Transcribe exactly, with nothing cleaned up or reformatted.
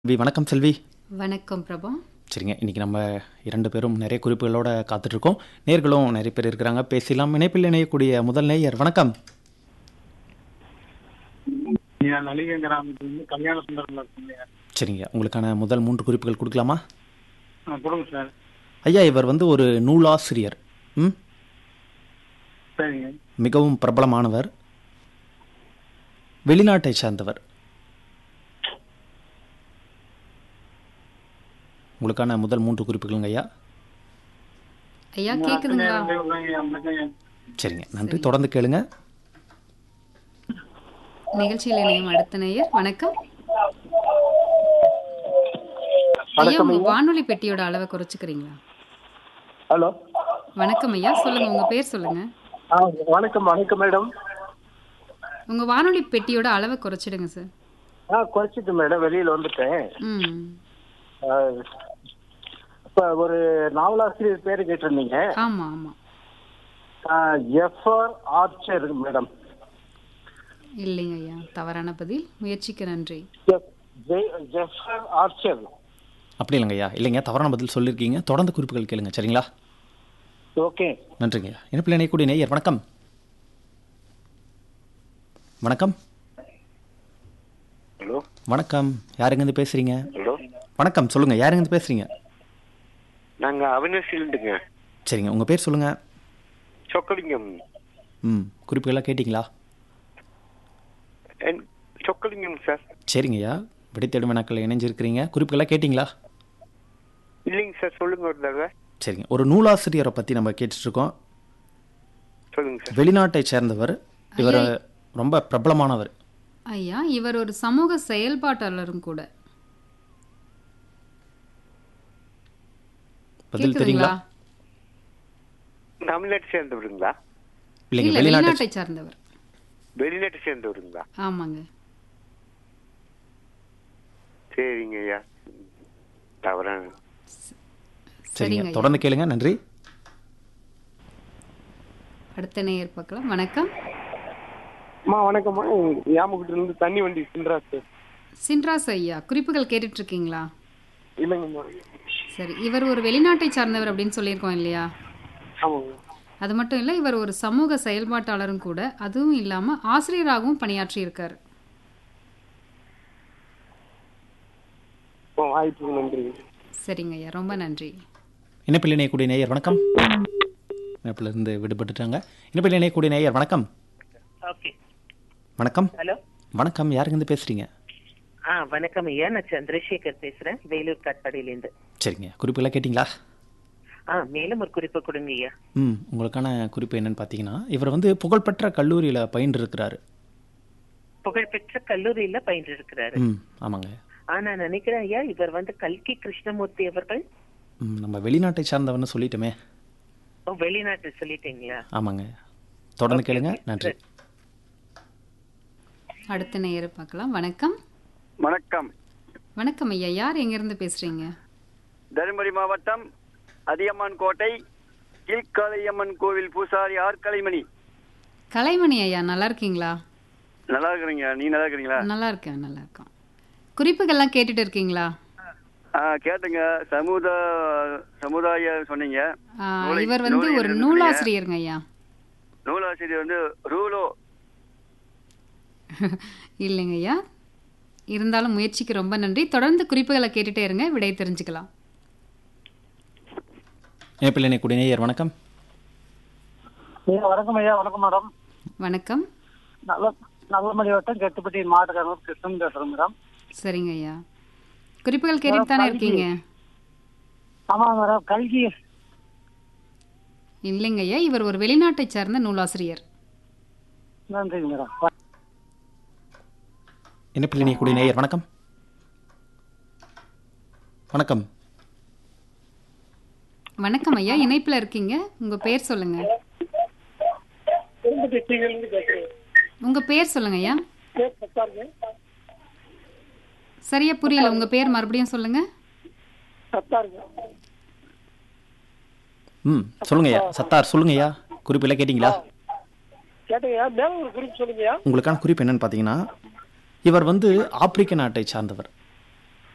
We வணக்கம் செல்வி. வணக்கம் பிரபா. சரிங்க, இன்றைக்கி நம்ம இரண்டு பேரும் நிறைய குறிப்புகளோட காத்துட்ருக்கோம். நேர்களும் நிறைய பேர் இருக்கிறாங்க, பேசலாம். இணைப்பில் இணையக்கூடிய முதல் நேயர் வணக்கம். கல்யாண சுந்தரம் இருக்குங்க. சரிங்க, உங்களுக்கான முதல் மூன்று குறிப்புகள் கொடுக்கலாமா? கொடுங்க சார். ஐயா, இவர் வந்து ஒரு நூலாசிரியர். ம் சரிங்க. மிகவும் பிரபலமானவர், வெளிநாட்டை சார்ந்தவர். உங்களுக்கான முதல் மூன்று குறிப்புகளுங்க ஐயா. ஐயா கேக்குதுங்களா? சரிங்க, நன்றி. தொடர்ந்து கேளுங்க. நிகழ்ச்சியில் இணையும் அடுத்த நேயர் வணக்கம். ஐயா, உங்க வானொலி பெட்டியோட அளவை குறைச்சுக்கிறீங்களா? ஹலோ, வணக்கம் ஐயா, சொல்லுங்க, உங்க பேர் சொல்லுங்க. வணக்கம். வணக்கம் மேடம். உங்க வானொலி பெட்டியோட அளவை குறைச்சிடுங்க சார். ஆ குறைச்சிட்டு மேடம், வெளியில் வந்துட்டேன். ம் இப்போ ஒரு நாவலாசிரியர் பேர் கேட்டிருந்தீங்க. ஆமா ஆமா. FR Archer madam. இல்லைங்க ஐயா, தவறான பதில். முயற்சிக்கு நன்றி. FR Archer. அப்படி இல்லைங்க ஐயா, இல்லைங்க, தவறான பதில் சொல்லியிருக்கீங்க. தொடர்ந்து குறிப்புகள் கேளுங்க, சரிங்களா? ஓகே, நன்றிங்க. இணைப்பில் இணையக்கூடிய நேயர் வணக்கம். வணக்கம். ஹலோ, வணக்கம். யாருங்கேருந்து பேசுறீங்க? ஹலோ, வணக்கம், சொல்லுங்க, யாருங்கேருந்து பேசுறீங்க? நாங்க அவினாசிலிருந்துங்க. சரிங்க, உங்க பேர் சொல்லுங்க. சொக்கலிங்கம். ம் குறிப்புகள்லாம் கேட்டிங்களா? என் சொக்கலிங்கம் சார். சரிங்கய்யா, விடைத்தேடும் வினாக்கள் இணைஞ்சிருக்கிறீங்க. குறிப்புகள்லாம் கேட்டிங்களா? இல்லைங்க சார், சொல்லுங்க ஒரு தடவை. சரிங்க, ஒரு நூலாசிரியரை பற்றி நம்ம கேட்டுட்ருக்கோம். சொல்லுங்க சார். வெளிநாட்டை சேர்ந்தவர். இவர் ரொம்ப பிரபலமானவர். ஐயா, இவர் ஒரு சமூக செயல்பாட்டாளரும் கூட. பதில் தெரியுங்களா? தமிழ்நாட்டை சேர்ந்தவருங்களா? இல்லைங்க, இல்ல, வெளிநாட்டை வெளிநாட்டை சார்ந்தவர். வெளிநாட்டை சேர்ந்தவருங்களா? ஆமாங்க. சரிங்க ஐயா, தவறான. சரிங்க, சரிங்க. தொடர்ந்து கேளுங்க. நன்றி. அடுத்த நேயர் பார்க்கலாம். வணக்கம். அம்மா வணக்கம்மா. யாமகுட்டிலிருந்து தண்ணி வண்டி சின்ராஸ். சின்ராஸ் ஐயா, குறிப்புகள் கேட்டுட்டு இருக்கீங்களா? இல்லைங்கம்மா. சரி, இவர் ஒரு வெளிநாட்டை சார்ந்தவர் அப்படின்னு சொல்லியிருக்கோம் இல்லையா? ஆமாங்க. அது மட்டும் இல்லை, இவர் ஒரு சமூக செயல்பாட்டாளரும் கூட. அதுவும் இல்லாமல் ஆசிரியராகவும் பணியாற்றி இருக்காரு. வாய்ப்புக்கு நன்றி. சரிங்க ஐயா, ரொம்ப நன்றி. இணைப்பில் இணையக்கூடிய நேயர் வணக்கம். இணைப்பில் இருந்து விடுபட்டுட்டாங்க. இணைப்பில் இணையக்கூடிய நேயர் வணக்கம். ஓகே, வணக்கம். ஹலோ, வணக்கம், யாருங்கேருந்து பேசுறீங்க? ஆ வணக்கம் ஐயா, நான் சந்திரசேகர் பேசுறேன், வேலூர் காட்பாடியிலேருந்து. சரிங்க, குறிப்புகள்லாம் கேட்டிங்களா? ஆ மேலும் ஒரு குறிப்பு கொடுங்க ஐயா. ம் உங்களுக்கான குறிப்பு என்னன்னு பார்த்தீங்கன்னா, இவர் வந்து புகழ்பெற்ற கல்லூரியில் பயின்றிருக்கிறாரு. புகழ்பெற்ற கல்லூரியில பயின்று இருக்கிறாரு. ம் ஆமாங்க. ஆ நான் நினைக்கிறேன் ஐயா, இவர் வந்து கல்கி கிருஷ்ணமூர்த்தி அவர்கள். ம் நம்ம வெளிநாட்டை சார்ந்தவர்னு சொல்லிட்டோமே. ஓ, வெளிநாட்டு சொல்லிட்டீங்களா? ஆமாங்க, தொடர்ந்து கேளுங்க. நன்றி. அடுத்த நேயரை பார்க்கலாம். வணக்கம். வணக்கம். வணக்கம் ஐயா, யார் எங்கேருந்து பேசுறீங்க? தருமபுரி மாவட்டம் அதியமான் கோட்டை கீழ்காளையம்மன் கோவில் பூசாரி ஆர் கலைமணி. கலைமணி ஐயா, நல்லா இருக்கீங்களா? நல்லா இருக்கிறீங்க, நீ நல்லா இருக்கிறீங்களா? நல்லா இருக்கேன், நல்லா இருக்கேன். குறிப்புகள்லாம் கேட்டுட்டு இருக்கீங்களா? ஆ கேட்டுங்க. சமுதா சமுதாய சொன்னீங்க. ஆ, இவர் வந்து ஒரு நூலாசிரியருங்க ஐயா. நூலாசிரியர் வந்து ரூலோ. இல்லைங்க ஐயா, இருந்தாலும் முயற்சிக்கு ரொம்ப நன்றி. தொடர்ந்து குறிப்புகளை கேட்டுட்டே இருங்க, விடை தெரிஞ்சுக்கலாம். இணைப்பில் இணையக்கூடிய நேயர் வணக்கம். ஐயா வணக்கம். ஐயா வணக்கம் மேடம். வணக்கம். நல்ல நல்லமணி வட்டம் கெட்டுப்பட்டி மாவட்டக்காரர் கிருஷ்ணன் பேசுறேன் மேடம். சரிங்க ஐயா, குறிப்புகள் கேட்டுட்டு தானே இருக்கீங்க? ஆமா மேடம். கல்கி. இல்லைங்க ஐயா, இவர் ஒரு வெளிநாட்டை சார்ந்த நூலாசிரியர். நன்றிங்க மேடம். இணைப்பில் இணையக்கூடிய நேயர் வணக்கம். வணக்கம். வணக்கம் ஐயா, இணைப்பில் இருக்கீங்க, உங்க பேர் சொல்லுங்க. உங்க பேர் சொல்லுங்க ஐயா. சரியா புரியல, உங்க பேர் மறுபடியும் சொல்லுங்க. ம் சொல்லுங்கய்யா. சத்தார் சொல்லுங்கய்யா. குறிப்பெல்லாம் கேட்டிங்களா? கேட்டீங்க. மேலும் ஒரு குறிப்பு சொல்லுங்கய்யா. உங்களுக்கான குறிப்பு என்னன்னு பார்த்தீங்கன்னா, இவர் வந்து ஆப்பிரிக்க நாட்டை சார்ந்தவர்.